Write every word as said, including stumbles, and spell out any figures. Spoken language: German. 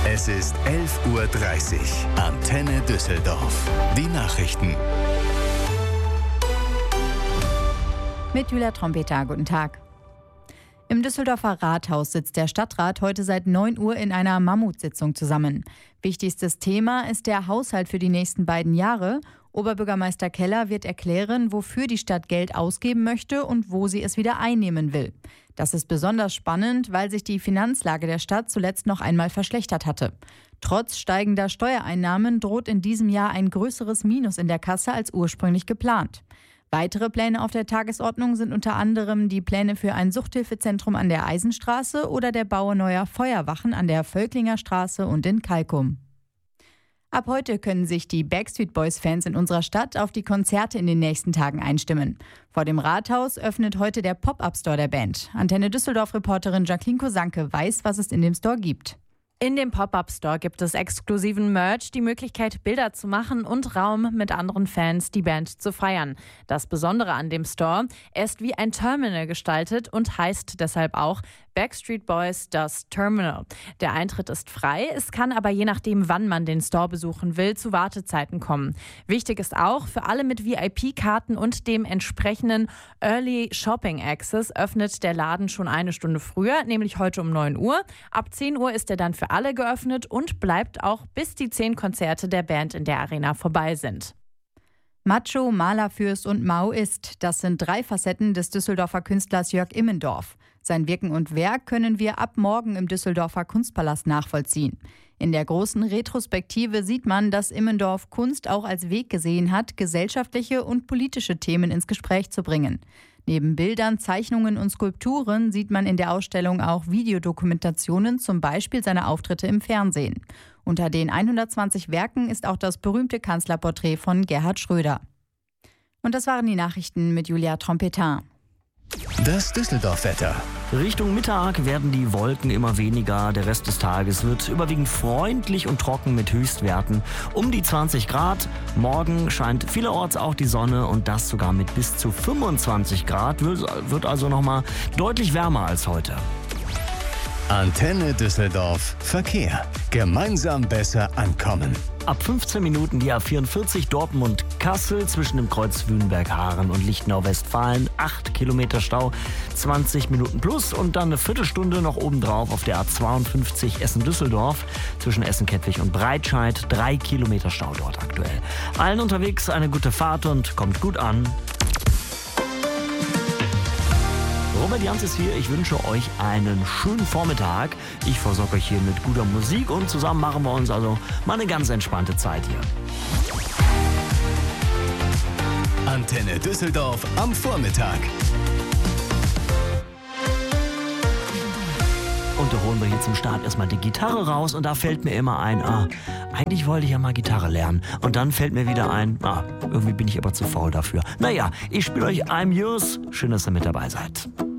Es ist elf Uhr dreißig. Antenne Düsseldorf. Die Nachrichten. Mit Julia Trompeter, guten Tag. Im Düsseldorfer Rathaus sitzt der Stadtrat heute seit neun Uhr in einer Mammutsitzung zusammen. Wichtigstes Thema ist der Haushalt für die nächsten beiden Jahre. Oberbürgermeister Keller wird erklären, wofür die Stadt Geld ausgeben möchte und wo sie es wieder einnehmen will. Das ist besonders spannend, weil sich die Finanzlage der Stadt zuletzt noch einmal verschlechtert hatte. Trotz steigender Steuereinnahmen droht in diesem Jahr ein größeres Minus in der Kasse als ursprünglich geplant. Weitere Pläne auf der Tagesordnung sind unter anderem die Pläne für ein Suchthilfezentrum an der Eisenstraße oder der Bau neuer Feuerwachen an der Völklinger Straße und in Kalkum. Ab heute können sich die Backstreet Boys-Fans in unserer Stadt auf die Konzerte in den nächsten Tagen einstimmen. Vor dem Rathaus öffnet heute der Pop-Up-Store der Band. Antenne Düsseldorf-Reporterin Jacqueline Kosanke weiß, was es in dem Store gibt. In dem Pop-Up-Store gibt es exklusiven Merch, die Möglichkeit, Bilder zu machen und Raum, mit anderen Fans die Band zu feiern. Das Besondere an dem Store, er ist wie ein Terminal gestaltet und heißt deshalb auch Backstreet Boys das Terminal. Der Eintritt ist frei, es kann aber je nachdem, wann man den Store besuchen will, zu Wartezeiten kommen. Wichtig ist auch, für alle mit V I P-Karten und dem entsprechenden Early Shopping Access öffnet der Laden schon eine Stunde früher, nämlich heute um neun Uhr. Ab zehn Uhr ist er dann für alle geöffnet und bleibt auch, bis die zehn Konzerte der Band in der Arena vorbei sind. Macho, Malerfürst und Maoist, das sind drei Facetten des Düsseldorfer Künstlers Jörg Immendorf. Sein Wirken und Werk können wir ab morgen im Düsseldorfer Kunstpalast nachvollziehen. In der großen Retrospektive sieht man, dass Immendorf Kunst auch als Weg gesehen hat, gesellschaftliche und politische Themen ins Gespräch zu bringen. Neben Bildern, Zeichnungen und Skulpturen sieht man in der Ausstellung auch Videodokumentationen, zum Beispiel seine Auftritte im Fernsehen. Unter den hundertzwanzig Werken ist auch das berühmte Kanzlerporträt von Gerhard Schröder. Und das waren die Nachrichten mit Julia Trompeter. Das Düsseldorf-Wetter. Richtung Mittag werden die Wolken immer weniger. Der Rest des Tages wird überwiegend freundlich und trocken mit Höchstwerten um die zwanzig Grad. Morgen scheint vielerorts auch die Sonne und das sogar mit bis zu fünfundzwanzig Grad. Wird also nochmal deutlich wärmer als heute. Antenne Düsseldorf Verkehr. Gemeinsam besser ankommen. Ab fünfzehn Minuten die A vierundvierzig Dortmund-Kassel zwischen dem Kreuz Wünnberg-Haaren und Lichtenau-Westfalen. acht Kilometer Stau, zwanzig Minuten plus und dann eine Viertelstunde noch obendrauf auf der A zweiundfünfzig Essen-Düsseldorf zwischen Essen-Kettwig und Breitscheid. drei Kilometer Stau dort aktuell. Allen unterwegs eine gute Fahrt und kommt gut an. Robert Jans ist hier. Ich wünsche euch einen schönen Vormittag. Ich versorge euch hier mit guter Musik und zusammen machen wir uns also mal eine ganz entspannte Zeit hier. Antenne Düsseldorf am Vormittag. Und da holen wir hier zum Start erstmal die Gitarre raus und da fällt mir immer ein, ah, eigentlich wollte ich ja mal Gitarre lernen. Und dann fällt mir wieder ein, ah, irgendwie bin ich aber zu faul dafür. Naja, ich spiele euch I'm Yours. Schön, dass ihr mit dabei seid.